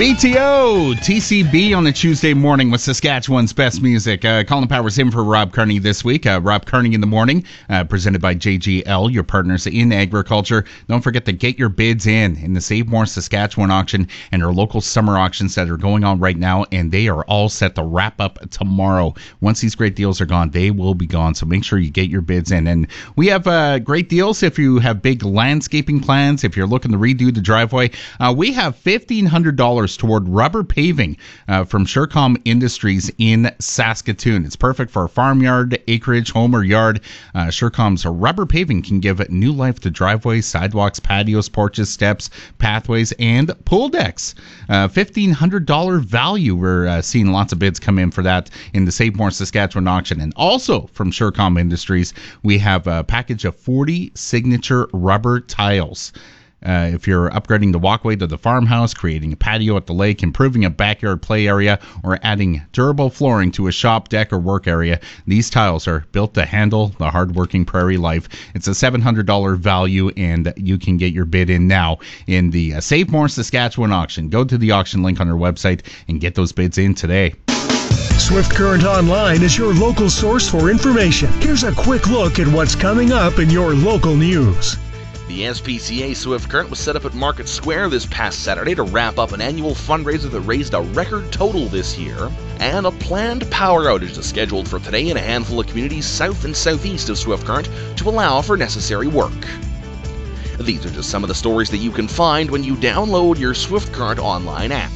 BTO, TCB on a Tuesday morning with Saskatchewan's best music. Colin Powers in for Rob Kearney this week. Rob Kearney in the morning, presented by JGL, your partners in agriculture. Don't forget to get your bids in the Save More Saskatchewan auction and our local summer auctions that are going on right now, and they are all set to wrap up tomorrow. Once these great deals are gone, they will be gone, so make sure you get your bids in. And we have great deals if you have big landscaping plans, if you're looking to redo the driveway. We have $1,500 toward rubber paving from Surecom Industries in Saskatoon. It's perfect for a farmyard, acreage, home, or yard. Surecom's rubber paving can give new life to driveways, sidewalks, patios, porches, steps, pathways, and pool decks. $1,500 value. We're seeing lots of bids come in for that in the Save More Saskatchewan auction. And also from Surecom Industries, we have a package of 40 signature rubber tiles. If you're upgrading the walkway to the farmhouse, creating a patio at the lake, improving a backyard play area, or adding durable flooring to a shop, deck, or work area, these tiles are built to handle the hard-working prairie life. It's a $700 value, and you can get your bid in now in the Save More Saskatchewan auction. Go to the auction link on our website and get those bids in today. Swift Current Online is your local source for information. Here's a quick look at what's coming up in your local news. The SPCA Swift Current was set up at Market Square this past Saturday to wrap up an annual fundraiser that raised a record total this year, and a planned power outage is scheduled for today in a handful of communities south and southeast of Swift Current to allow for necessary work. These are just some of the stories that you can find when you download your Swift Current Online app.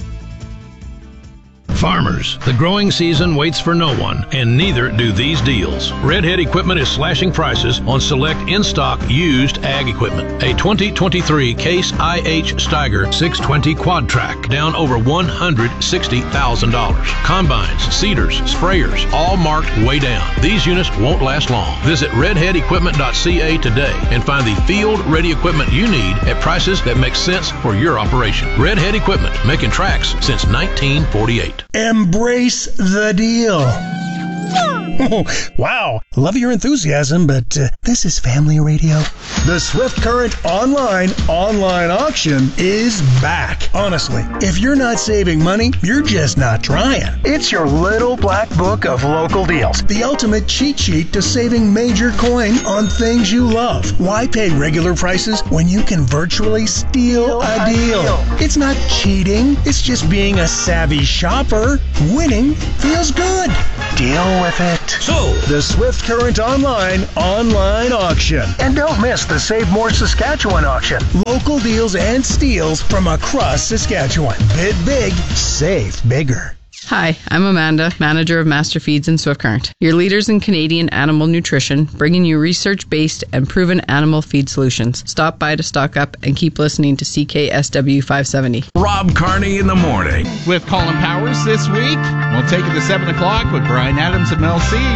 Farmers, the growing season waits for no one, and neither do these deals. Redhead Equipment is slashing prices on select in-stock used ag equipment. A 2023 Case IH Steiger 620 Quad Track, down over $160,000. Combines, seeders, sprayers, all marked way down. These units won't last long. Visit redheadequipment.ca today and find the field-ready equipment you need at prices that make sense for your operation. Redhead Equipment, making tracks since 1948. Embrace the deal. Oh, wow, love your enthusiasm, but this is family radio. The Swift Current online auction is back. Honestly, if you're not saving money, you're just not trying. It's your little black book of local deals. The ultimate cheat sheet to saving major coin on things you love. Why pay regular prices when you can virtually steal a deal? It's not cheating. It's just being a savvy shopper. Winning feels good. Deal with it. So, The Swift Current online auction. And don't miss the Save More Saskatchewan auction. Local deals and steals from across Saskatchewan. Bid big, save bigger. Hi, I'm Amanda, manager of Master Feeds in Swift Current, your leaders in Canadian animal nutrition, bringing you research-based and proven animal feed solutions. Stop by to stock up and keep listening to CKSW 570. Rob Kearney in the morning. With Colin Powers this week, we'll take it to 7 o'clock with Brian Adams and Mel C.